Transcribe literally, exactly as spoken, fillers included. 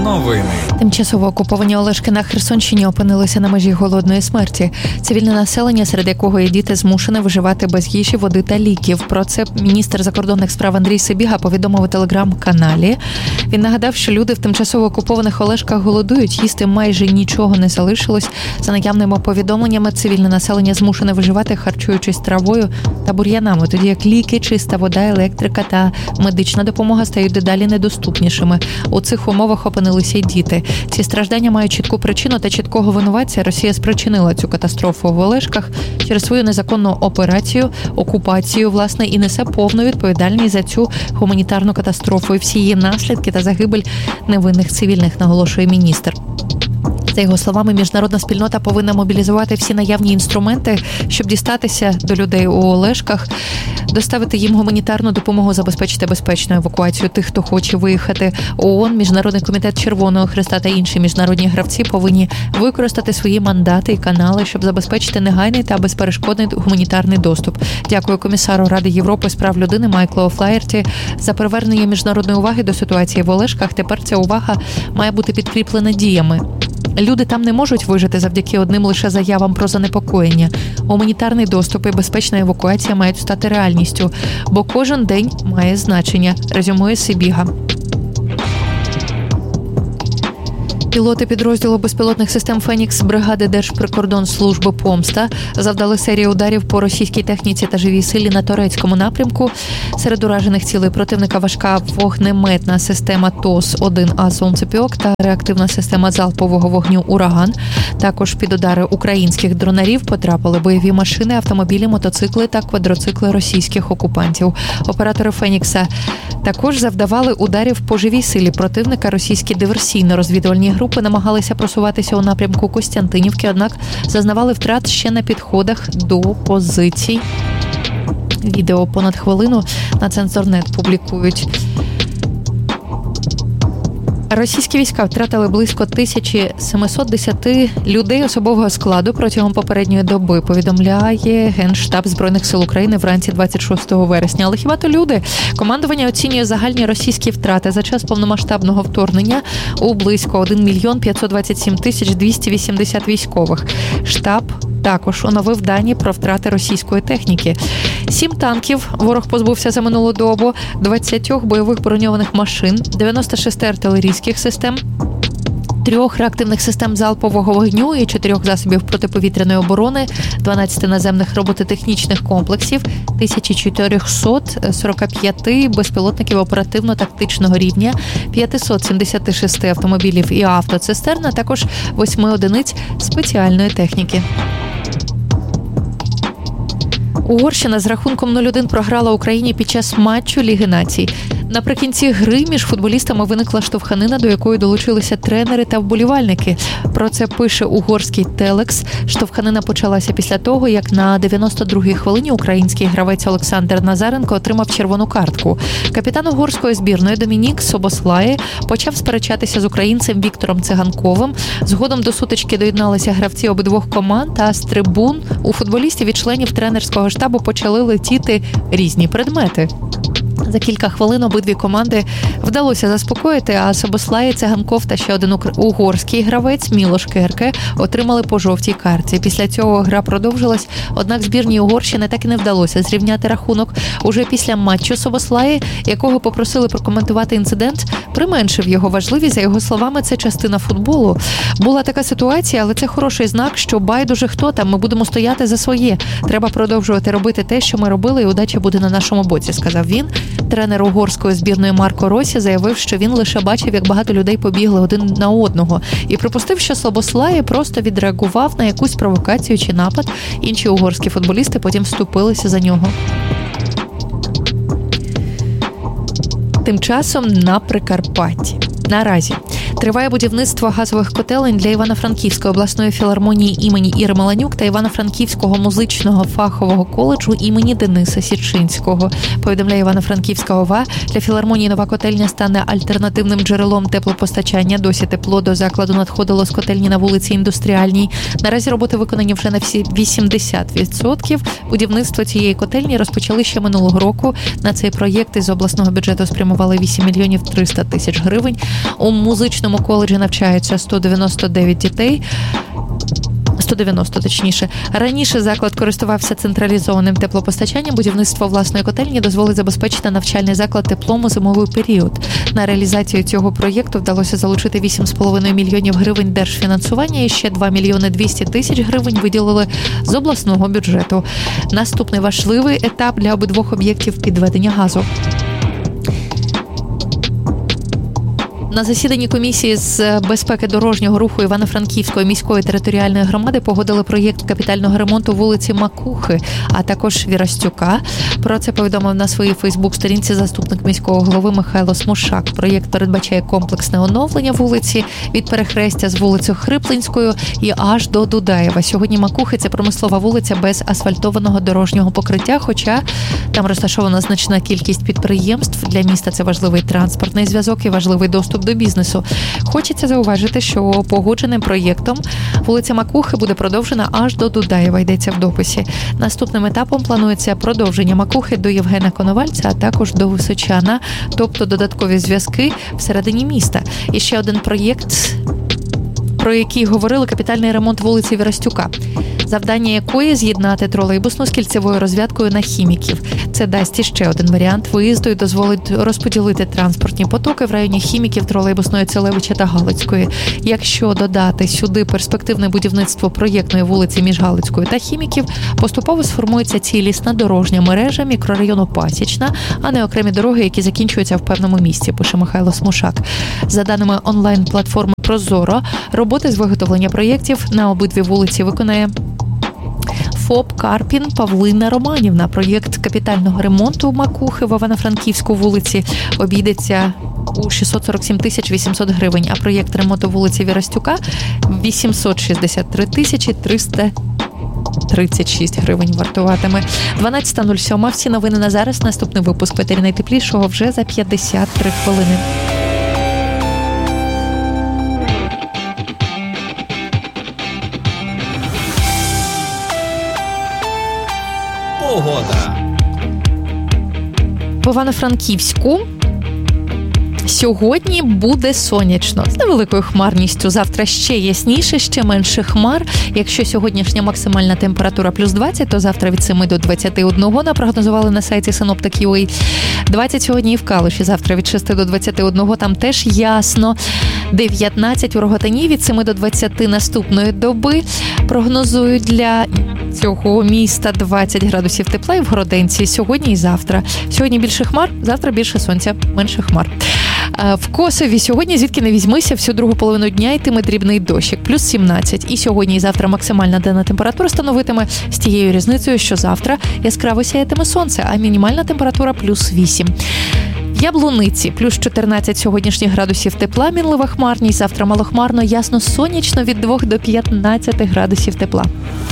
Новини. Тимчасово окуповані Олешки на Херсонщині опинилися на межі голодної смерті. Цивільне населення, серед якого є діти, змушене виживати без їжі, води та ліків. Про це міністр закордонних справ Андрій Сибіга повідомив у телеграм-каналі. Він нагадав, що люди в тимчасово окупованих Олешках голодують, їсти майже нічого не залишилось. За наявними повідомленнями, цивільне населення змушене виживати, харчуючись травою та бур'янами, тоді як ліки, чиста вода, електрика та медична допомога стають дедалі недоступнішими. У цих умовах опинилися й діти. Ці страждання мають чітку причину та чіткого винуватця. Росія спричинила цю катастрофу в Олешках через свою незаконну операцію, окупацію, власне, і несе повну відповідальність за цю гуманітарну катастрофу і всі її наслідки та загибель невинних цивільних, наголошує міністр. За його словами, міжнародна спільнота повинна мобілізувати всі наявні інструменти, щоб дістатися до людей у Олешках, доставити їм гуманітарну допомогу, забезпечити безпечну евакуацію тих, хто хоче виїхати. ООН, Міжнародний комітет Червоного Хреста та інші міжнародні гравці повинні використати свої мандати і канали, щоб забезпечити негайний та безперешкодний гуманітарний доступ. Дякую комісару Ради Європи з прав людини Майклу О'Флаєрті за привернення міжнародної уваги до ситуації в Олешках. Тепер ця увага має бути підкріплена діями. Люди там не можуть вижити завдяки одним лише заявам про занепокоєння. Гуманітарний доступ і безпечна евакуація мають стати реальністю, бо кожен день має значення, резюмує Сибіга. Пілоти підрозділу безпілотних систем «Фенікс» бригади Держприкордонслужби «Помста» завдали серію ударів по російській техніці та живій силі на Торецькому напрямку. Серед уражених цілей противника важка вогнеметна система ТОС один А «Сонцепьок» та реактивна система залпового вогню «Ураган». Також під удари українських дронарів потрапили бойові машини, автомобілі, мотоцикли та квадроцикли російських окупантів. Оператори «Фенікса» також завдавали ударів по живій силі противника. Російські диверсійно-розвідувальні групи намагалися просуватися у напрямку Костянтинівки, однак зазнавали втрат ще на підходах до позицій. Відео понад хвилину на Цензорнет публікують. Російські війська втратили близько тисяча сімсот десять людей особового складу протягом попередньої доби, повідомляє Генштаб Збройних сил України вранці двадцять шостого вересня. Але хіба то люди? Командування оцінює загальні російські втрати за час повномасштабного вторгнення у близько один мільйон п'ятсот двадцять сім тисяч двісті вісімдесят військових. Штаб також оновив дані про втрати російської техніки. Сім танків ворог позбувся за минулу добу, двадцять бойових броньованих машин, дев'яносто шість артилерійських систем, трьох реактивних систем залпового вогню і чотирьох засобів протиповітряної оборони, дванадцять наземних робототехнічних комплексів, тисяча чотириста сорок п'ять безпілотників оперативно-тактичного рівня, п'ятсот сімдесят шість автомобілів і автоцистерн, а також восьми одиниць спеціальної техніки. Угорщина з рахунком нуль один програла Україні під час матчу Ліги націй. Наприкінці гри між футболістами виникла штовханина, до якої долучилися тренери та вболівальники. Про це пише угорський телекс. Штовханина почалася після того, як на дев'яносто другій хвилині український гравець Олександр Назаренко отримав червону картку. Капітан угорської збірної Домінік Собослай почав сперечатися з українцем Віктором Циганковим. Згодом до сутички доєдналися гравці обидвох команд, а з трибун у футболістів і членів тренерського штабу почали летіти різні предмети. За кілька хвилин обидві команди вдалося заспокоїти, а Собослай, Циганков та ще один угорський гравець Мілош Керке отримали по жовтій картці. Після цього гра продовжилась, однак збірній Угорщини так і не вдалося зрівняти рахунок. Уже після матчу Собослай, якого попросили прокоментувати інцидент, применшив його важливість. За його словами, це частина футболу. Була така ситуація, але це хороший знак, що байдуже хто там, ми будемо стояти за своє. Треба продовжувати робити те, що ми робили, і удача буде на нашому боці, сказав він. Тренер угорської збірної Марко Росі заявив, що він лише бачив, як багато людей побігли один на одного, і припустив, що Собослай просто відреагував на якусь провокацію чи напад. Інші угорські футболісти потім вступилися за нього. Тим часом на Прикарпатті. Наразі триває будівництво газових котелень для Івано-Франківської обласної філармонії імені Іри Маланюк та Івано-Франківського музичного фахового коледжу імені Дениса Січинського. Повідомляє Івано-Франківська ОВА. Для філармонії нова котельня стане альтернативним джерелом теплопостачання. Досі тепло до закладу надходило з котельні на вулиці Індустріальній. Наразі роботи виконані вже на всі вісімдесят відсотків. Будівництво цієї котельні розпочали ще минулого року. На цей проєкт із обласного бюджету спрямували вісім мільйонів триста тисяч гривень. У музичному цьому коледжі навчаються сто дев'яносто дев'ять дітей. сто дев'яносто, точніше. Раніше заклад користувався централізованим теплопостачанням. Будівництво власної котельні дозволить забезпечити навчальний заклад теплом у зимовий період. На реалізацію цього проєкту вдалося залучити вісім цілих п'ять десятих мільйонів гривень держфінансування і ще два мільйони двісті тисяч гривень виділили з обласного бюджету. Наступний важливий етап для обидвох об'єктів – підведення газу. На засіданні комісії з безпеки дорожнього руху Івано-Франківської міської територіальної громади погодили проєкт капітального ремонту вулиці Макухи, а також Вірастюка. Про це повідомив на своїй фейсбук-сторінці заступник міського голови Михайло Смушак. Проєкт передбачає комплексне оновлення вулиці від перехрестя з вулицею Хриплинською і аж до Дудаєва. Сьогодні Макухи – це промислова вулиця без асфальтованого дорожнього покриття, хоча там розташована значна кількість підприємств. Для міста це важливий транспортний зв'язок і важливий доступ до бізнесу. Хочеться зауважити, що погодженим проєктом вулиця Макухи буде продовжена аж до Дудаєва, йдеться в дописі. Наступним етапом планується продовження Макухи до Євгена Коновальця, а також до Височана, тобто додаткові зв'язки всередині міста. І ще один проєкт, про який говорили, капітальний ремонт вулиці Вірастюка, завдання якої з'єднати тролейбусну з кільцевою розв'язкою на Хіміків. Це дасть іще один варіант виїзду і дозволить розподілити транспортні потоки в районі Хіміків, Тролейбусної, Целевича та Галицької. Якщо додати сюди перспективне будівництво проєктної вулиці між Галицькою та Хіміків, поступово сформується цілісна дорожня мережа мікрорайону Пасічна, а не окремі дороги, які закінчуються в певному місці, пише Михайло Смушак. За даними онлайн-платформи Прозоро, роботи з виготовлення проєктів на обидві вулиці виконає ФОП «Карпін» Павлина Романівна. Проєкт капітального ремонту Макухи в Івано-Франківську вулиці обійдеться у шістсот сорок сім тисяч вісімсот гривень, а проєкт ремонту вулиці Вірастюка – вісімсот шістдесят три тисячі триста тридцять шість гривень вартуватиме. дванадцята нуль сім. Всі новини на зараз. Наступний випуск «Етері найтеплішого» вже за п'ятдесят три хвилини. Погода. В Івано-Франківську сьогодні буде сонячно, з невеликою хмарністю. Завтра ще ясніше, ще менше хмар. Якщо сьогоднішня максимальна температура плюс двадцять, то завтра від семи до двадцяти одного напрогнозували на сайті синоптик крапка ю а. двадцять сьогодні і в Калуші, завтра від шести до двадцяти одного, там теж ясно. дев'ятнадцять у Рогатині, від семи до двадцяти наступної доби прогнозують для цього міста двадцять градусів тепла і в Городенці сьогодні і завтра. Сьогодні більше хмар, завтра більше сонця, менше хмар. В Косові сьогодні, звідки не візьмися, всю другу половину дня йтиме дрібний дощик, плюс сімнадцять. І сьогодні і завтра максимальна денна температура становитиме з тією різницею, що завтра яскраво сяятиме сонце, а мінімальна температура плюс вісім. В Яблуниці плюс чотирнадцять сьогоднішніх градусів тепла, мінлива хмарність, завтра малохмарно, ясно сонячно від двох до п'ятнадцяти градусів тепла.